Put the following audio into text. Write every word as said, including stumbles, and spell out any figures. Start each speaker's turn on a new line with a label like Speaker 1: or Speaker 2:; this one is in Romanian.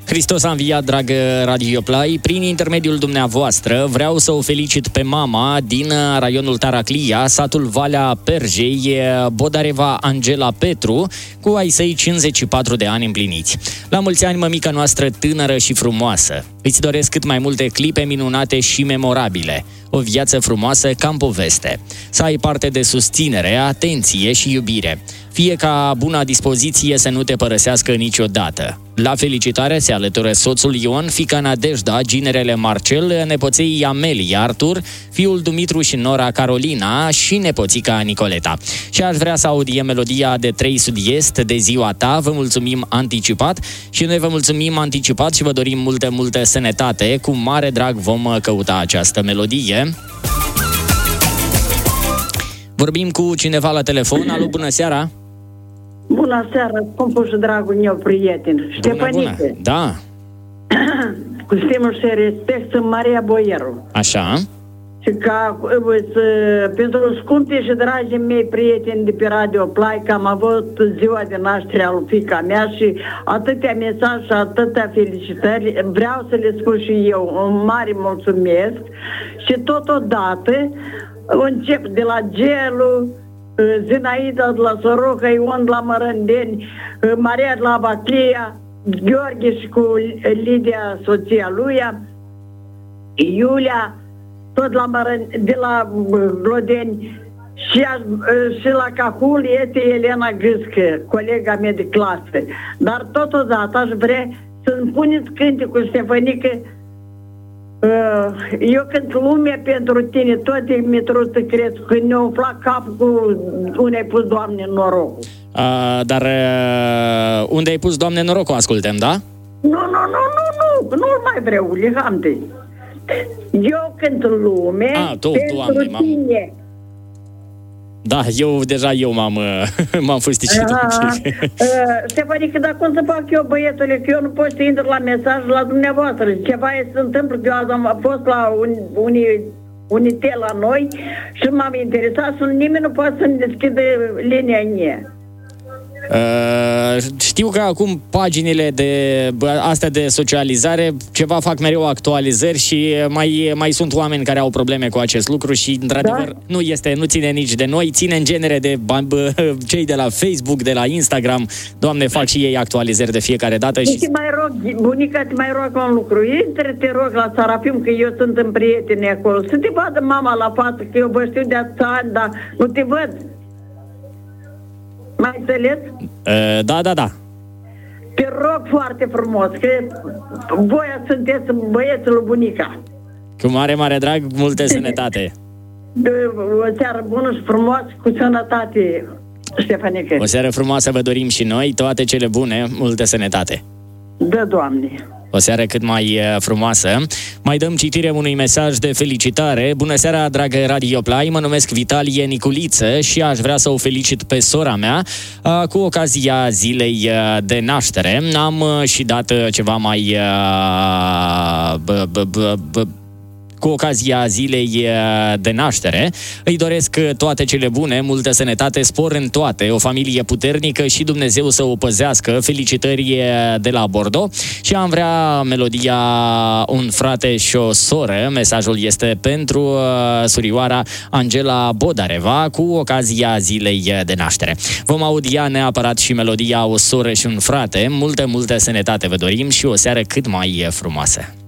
Speaker 1: Hristos a înviat, dragă Radio Play. Prin intermediul dumneavoastră vreau să o felicit pe mama din raionul Taraclia, satul Valea Perjei, Bodareva Angela Petru, cu ai săi cincizeci și patru de ani împliniți. La mulți ani, mămica noastră tânără și frumoasă. Îți doresc cât mai multe clipe minunate și memorabile. O viață frumoasă ca în poveste. Să ai parte de susținere, atenție și iubire. Fie ca buna dispoziție să nu te părăsească niciodată. La felicitare se alătură soțul Ion, fiica Nadejda, ginerele Marcel, nepoței Amelia Artur, fiul Dumitru și nora Carolina și nepoțica Nicoleta. Și aș vrea să audiem melodia de trei Sud-Est de ziua ta. Vă mulțumim anticipat și noi vă mulțumim anticipat și vă dorim multă, multă sănătate. Cu mare drag vom căuta această melodie. Vorbim cu cineva la telefon. Alo, bună seara!
Speaker 2: Bună seara, scumpul și dragul meu prieten, Ștefănică.
Speaker 1: Da.
Speaker 2: Cu stimul și respect, sunt Maria Boieru.
Speaker 1: Așa.
Speaker 2: Și ca să, pentru scumpi și dragii mei prieteni de pe Radio Play, că am avut ziua de naștere a lui fiica mea și atâtea mesaje și atâtea felicitări, vreau să le spun și eu un mare mulțumesc și totodată încep de la Gelu, Zinaida de la Soroca, Ion de la Mărândeni, Maria de la Baclia, Gheorghe și cu Lidia, soția lui, Iulia, tot la Mărândeni, de la Glodeni, și, și la Cahul este Elena Gâscă, colega mea de clasă. Dar totodată aș vrea să-mi puneți cântecul, Ștefănică. Eu cânt lumea pentru tine, toate metru să crezi, când ne umfla capul cu unde ai pus, Doamne, norocul.
Speaker 1: Uh, dar uh, unde ai pus, Doamne, norocul, ascultăm, da?
Speaker 2: Nu, nu, nu, nu, nu, nu mai vreau, lehamte. Eu cânt lume
Speaker 1: ah, tu,
Speaker 2: pentru
Speaker 1: Doamne, tine. Da, eu deja eu m-am, m-am fusticit un pic.
Speaker 2: Ștefănică, dar cum să fac eu, băietule, că eu nu pot să intru la mesaj la dumneavoastră. Ceva se întâmplă, eu azi am fost la un, unii, unite la noi și m-am interesat și nimeni nu poate să-mi deschidă linia mie.
Speaker 1: Uh, știu că acum paginile de astea de socializare ceva fac mereu actualizări și mai, mai sunt oameni care au probleme cu acest lucru și într-adevăr da? nu este, nu ține nici de noi, ține în genere de cei de la Facebook, de la Instagram. Doamne, fac și ei actualizări de fiecare dată. Și
Speaker 2: te mai rog, bunica, te mai rog un lucru. Intre, te rog, la Sarapim, că eu sunt în prieteni acolo. Să te vadă mama la față, că eu vă știu de atâția ani, dar nu te văd. Mai înțeles?
Speaker 1: Uh, da, da, da.
Speaker 2: Te rog foarte frumos, că voi sunteți băieții lui bunica.
Speaker 1: Cu mare, mare drag, multă sănătate.
Speaker 2: O seară bună și frumoasă, cu sănătate, Ștefănică.
Speaker 1: O seară frumoasă vă dorim și noi, toate cele bune, multă sănătate.
Speaker 2: Da, Doamne.
Speaker 1: O seară cât mai frumoasă. Mai dăm citire unui mesaj de felicitare. Bună seara, dragă Radio Play, mă numesc Vitalie Niculiță și aș vrea să o felicit pe sora mea cu ocazia zilei de naștere. Am și dat ceva mai... cu ocazia zilei de naștere. Îi doresc toate cele bune, multă sănătate, spor în toate, o familie puternică și Dumnezeu să o păzească. Felicitări de la Bordeaux. Și am vrea melodia Un frate și o soră. Mesajul este pentru surioara Angela Bodareva cu ocazia zilei de naștere. Vom audia neapărat și melodia O soră și un frate. Multă, multă sănătate vă dorim și o seară cât mai frumoasă.